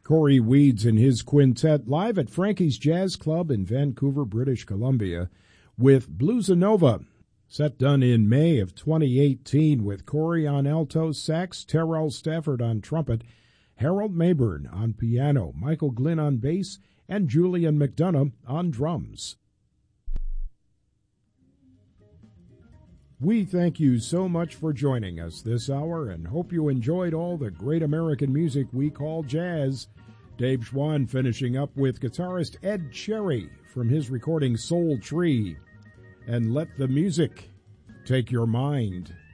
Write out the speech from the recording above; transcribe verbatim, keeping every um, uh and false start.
Corey Weeds and his quintet live at Frankie's Jazz Club in Vancouver, British Columbia with Bluesanova, set done in May of twenty eighteen with Corey on alto sax, Terrell Stafford on trumpet, Harold Mayburn on piano, Michael Glynn on bass, and Julian McDonough on drums. We thank you so much for joining us this hour and hope you enjoyed all the great American music we call jazz. Dave Schwann finishing up with guitarist Ed Cherry from his recording Soul Tree. And let the music take your mind.